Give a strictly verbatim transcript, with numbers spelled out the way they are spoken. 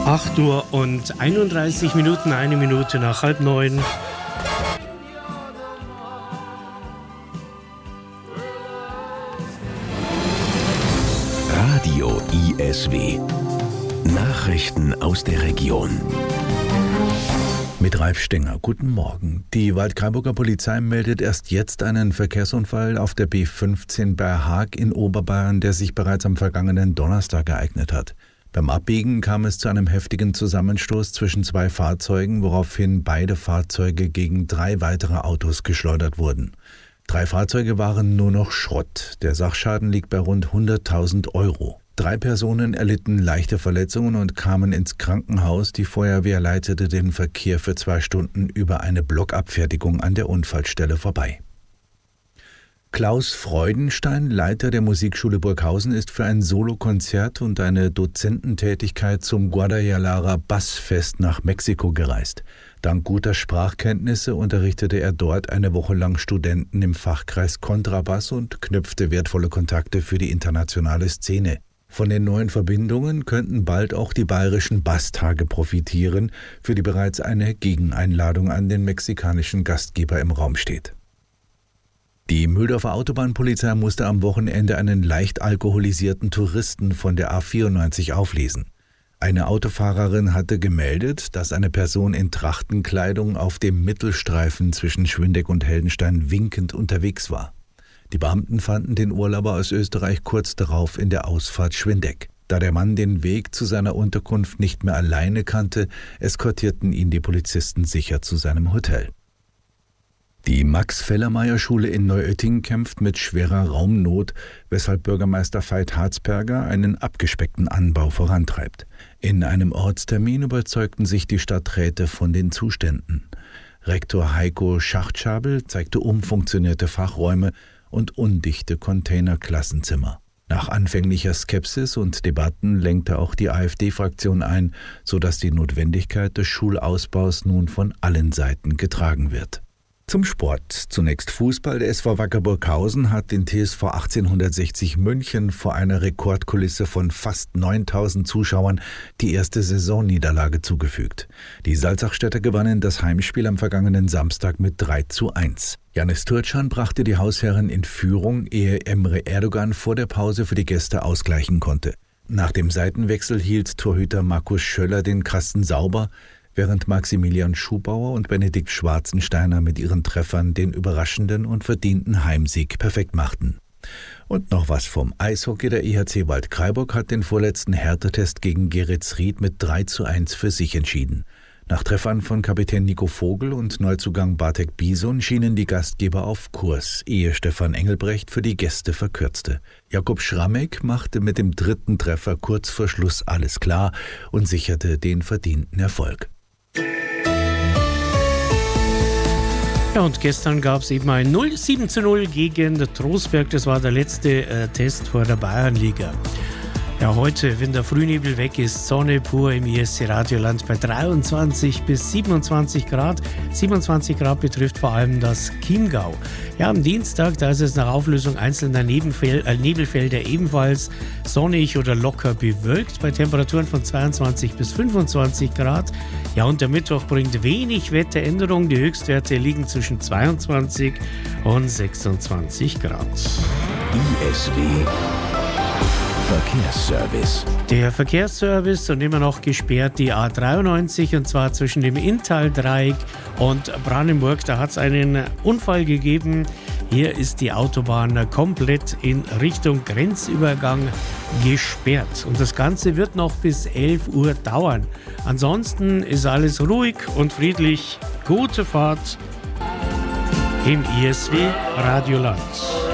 acht Uhr und einunddreißig Minuten, eine Minute nach halb neun. Radio I S W. Nachrichten aus der Region. Mit Ralf Stenger, guten Morgen. Die Waldkraiburger Polizei meldet erst jetzt einen Verkehrsunfall auf der B fünfzehn bei Haag in Oberbayern, der sich bereits am vergangenen Donnerstag ereignet hat. Beim Abbiegen kam es zu einem heftigen Zusammenstoß zwischen zwei Fahrzeugen, woraufhin beide Fahrzeuge gegen drei weitere Autos geschleudert wurden. Drei Fahrzeuge waren nur noch Schrott. Der Sachschaden liegt bei rund hunderttausend Euro. Drei Personen erlitten leichte Verletzungen und kamen ins Krankenhaus. Die Feuerwehr leitete den Verkehr für zwei Stunden über eine Blockabfertigung an der Unfallstelle vorbei. Klaus Freudenstein, Leiter der Musikschule Burghausen, ist für ein Solokonzert und eine Dozententätigkeit zum Guadalajara Bassfest nach Mexiko gereist. Dank guter Sprachkenntnisse unterrichtete er dort eine Woche lang Studenten im Fachkreis Kontrabass und knüpfte wertvolle Kontakte für die internationale Szene. Von den neuen Verbindungen könnten bald auch die bayerischen Basstage profitieren, für die bereits eine Gegeneinladung an den mexikanischen Gastgeber im Raum steht. Die Mühldorfer Autobahnpolizei musste am Wochenende einen leicht alkoholisierten Touristen von der A vierundneunzig auflesen. Eine Autofahrerin hatte gemeldet, dass eine Person in Trachtenkleidung auf dem Mittelstreifen zwischen Schwindeck und Heldenstein winkend unterwegs war. Die Beamten fanden den Urlauber aus Österreich kurz darauf in der Ausfahrt Schwindeck. Da der Mann den Weg zu seiner Unterkunft nicht mehr alleine kannte, eskortierten ihn die Polizisten sicher zu seinem Hotel. Die Max-Fellermeier-Schule in Neuötting kämpft mit schwerer Raumnot, weshalb Bürgermeister Veit Harzberger einen abgespeckten Anbau vorantreibt. In einem Ortstermin überzeugten sich die Stadträte von den Zuständen. Rektor Heiko Schachtschabel zeigte umfunktionierte Fachräume und undichte Container-Klassenzimmer. Nach anfänglicher Skepsis und Debatten lenkte auch die AfD-Fraktion ein, sodass die Notwendigkeit des Schulausbaus nun von allen Seiten getragen wird. Zum Sport. Zunächst Fußball. Der S V Wacker Burghausen hat den T S V achtzehnhundertsechzig München vor einer Rekordkulisse von fast neuntausend Zuschauern die erste Saisonniederlage zugefügt. Die Salzachstädter gewannen das Heimspiel am vergangenen Samstag mit drei zu eins. Janis Turcan brachte die Hausherren in Führung, ehe Emre Erdogan vor der Pause für die Gäste ausgleichen konnte. Nach dem Seitenwechsel hielt Torhüter Markus Schöller den Kasten sauber, während Maximilian Schubauer und Benedikt Schwarzensteiner mit ihren Treffern den überraschenden und verdienten Heimsieg perfekt machten. Und noch was vom Eishockey. Der E H C Waldkraiburg hat den vorletzten Härtetest gegen Geretsried mit drei zu eins für sich entschieden. Nach Treffern von Kapitän Nico Vogel und Neuzugang Bartek Bison schienen die Gastgeber auf Kurs, ehe Stefan Engelbrecht für die Gäste verkürzte. Jakub Schrammek machte mit dem dritten Treffer kurz vor Schluss alles klar und sicherte den verdienten Erfolg. Ja, und gestern gab es eben ein null sieben zu null gegen Trostberg. Das war der letzte äh, Test vor der Bayernliga. Ja, heute, wenn der Frühnebel weg ist, Sonne pur im I S C Radioland bei dreiundzwanzig bis siebenundzwanzig Grad. siebenundzwanzig Grad betrifft vor allem das Chiemgau. Ja, am Dienstag, da ist es nach Auflösung einzelner Nebenfel- äh, Nebelfelder ebenfalls sonnig oder locker bewölkt bei Temperaturen von zweiundzwanzig bis fünfundzwanzig Grad. Ja, und der Mittwoch bringt wenig Wetteränderung. Die Höchstwerte liegen zwischen zweiundzwanzig und sechsundzwanzig Grad. I S W Verkehrsservice. Der Verkehrsservice und immer noch gesperrt die A dreiundneunzig, und zwar zwischen dem Inntaldreieck und Brandenburg. Da hat es einen Unfall gegeben. Hier ist die Autobahn komplett in Richtung Grenzübergang gesperrt. Und das Ganze wird noch bis elf Uhr dauern. Ansonsten ist alles ruhig und friedlich. Gute Fahrt im I S W Radioland.